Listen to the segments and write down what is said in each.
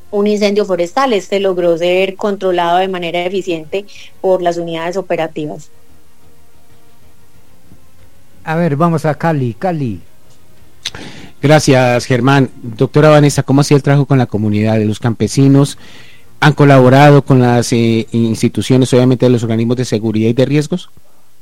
un incendio forestal. Este logró ser controlado de manera eficiente por las unidades operativas. A ver, vamos a Cali. Cali. Gracias, Germán. Doctora Vanessa, ¿cómo ha sido el trabajo con la comunidad de los campesinos? ¿Han colaborado con las instituciones, obviamente, de los organismos de seguridad y de riesgos?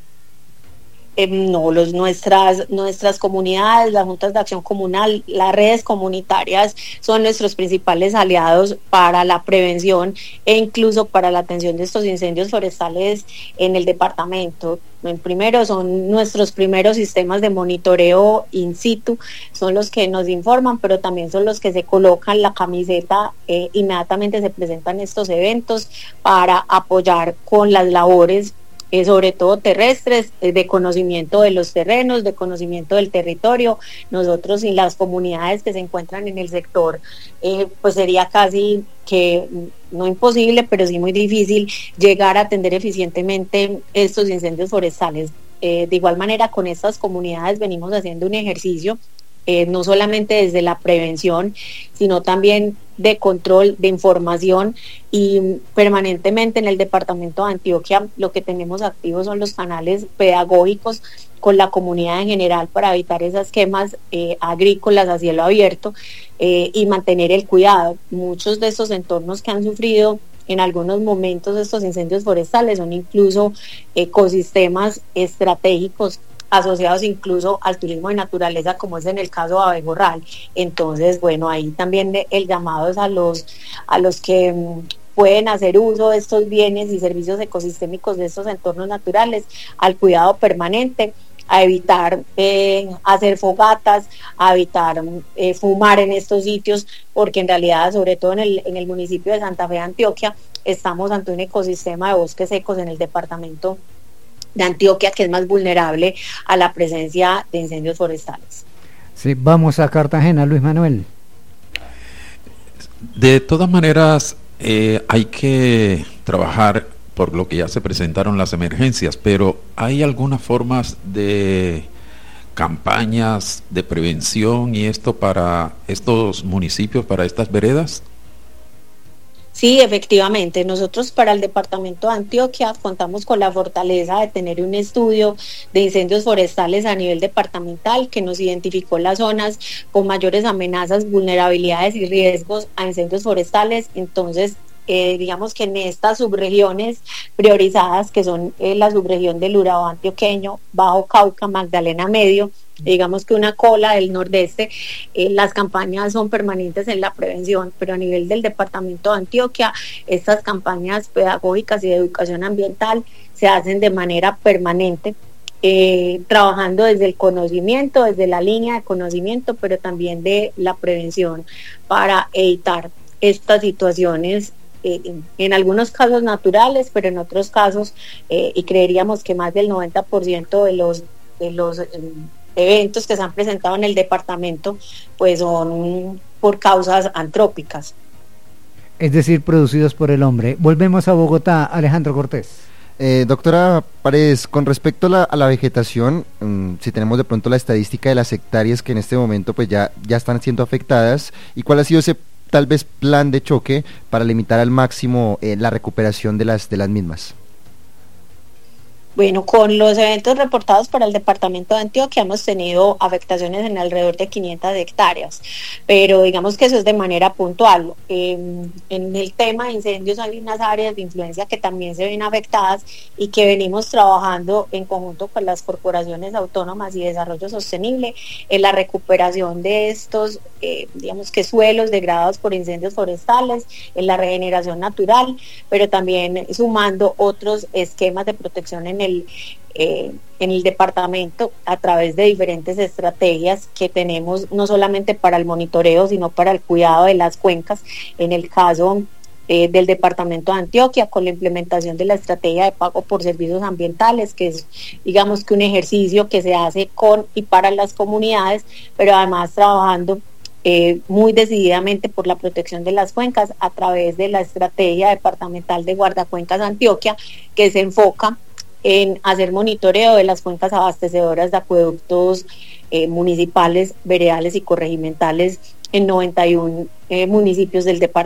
No, nuestras comunidades, las juntas de acción comunal, las redes comunitarias son nuestros principales aliados para la prevención e incluso para la atención de estos incendios forestales en el departamento. Primero son nuestros primeros sistemas de monitoreo in situ, son los que nos informan, pero también son los que se colocan la camiseta, inmediatamente se presentan estos eventos para apoyar con las labores, sobre todo terrestres, de conocimiento de los terrenos, de conocimiento del territorio. Nosotros y las comunidades que se encuentran en el sector, pues sería casi que no imposible, pero sí muy difícil llegar a atender eficientemente estos incendios forestales. De igual manera, con estas comunidades venimos haciendo un ejercicio, no solamente desde la prevención, sino también de control, de información, y permanentemente en el departamento de Antioquia lo que tenemos activos son los canales pedagógicos con la comunidad en general para evitar esas quemas agrícolas a cielo abierto, y mantener el cuidado. Muchos de estos entornos que han sufrido en algunos momentos estos incendios forestales son incluso ecosistemas estratégicos asociados incluso al turismo de naturaleza, como es en el caso de Abejorral. Entonces, bueno, ahí también el llamado es a los que pueden hacer uso de estos bienes y servicios ecosistémicos de estos entornos naturales, al cuidado permanente, a evitar hacer fogatas, a evitar fumar en estos sitios, porque en realidad, sobre todo en el municipio de Santa Fe de Antioquia, estamos ante un ecosistema de bosques secos en el departamento de Antioquia, que es más vulnerable a la presencia de incendios forestales. Sí, vamos a Cartagena, Luis Manuel. De todas maneras, hay que trabajar por lo que ya se presentaron las emergencias, pero ¿hay algunas formas de campañas de prevención y esto para estos municipios, para estas veredas? Sí, efectivamente, nosotros para el departamento de Antioquia contamos con la fortaleza de tener un estudio de incendios forestales a nivel departamental que nos identificó las zonas con mayores amenazas, vulnerabilidades y riesgos a incendios forestales. Entonces, digamos que en estas subregiones priorizadas, que son la subregión del Urabá antioqueño, Bajo Cauca, Magdalena Medio, digamos que una cola del nordeste, las campañas son permanentes en la prevención, pero a nivel del departamento de Antioquia, estas campañas pedagógicas y de educación ambiental se hacen de manera permanente, trabajando desde el conocimiento, desde la línea de conocimiento, pero también de la prevención para evitar estas situaciones, en algunos casos naturales, pero en otros casos, y creeríamos que más del 90% de los eventos que se han presentado en el departamento, pues son por causas antrópicas. Es decir, producidos por el hombre. Volvemos a Bogotá, Alejandro Cortés. Doctora Paredes, con respecto a la vegetación, si tenemos de pronto la estadística de las hectáreas que en este momento pues ya están siendo afectadas, y cuál ha sido ese tal vez plan de choque para limitar al máximo la recuperación de las mismas. Bueno, con los eventos reportados para el departamento de Antioquia hemos tenido afectaciones en alrededor de 500 hectáreas, pero digamos que eso es de manera puntual. En el tema de incendios hay unas áreas de influencia que también se ven afectadas y que venimos trabajando en conjunto con las corporaciones autónomas y desarrollo sostenible en la recuperación de estos, digamos que suelos degradados por incendios forestales, en la regeneración natural, pero también sumando otros esquemas de protección en el departamento a través de diferentes estrategias que tenemos, no solamente para el monitoreo, sino para el cuidado de las cuencas. En el caso del departamento de Antioquia, con la implementación de la estrategia de pago por servicios ambientales, que es, digamos, que un ejercicio que se hace con y para las comunidades, pero además trabajando muy decididamente por la protección de las cuencas a través de la estrategia departamental de guardacuencas Antioquia, que se enfoca en hacer monitoreo de las cuencas abastecedoras de acueductos municipales, veredales y corregimentales en 91 municipios del departamento.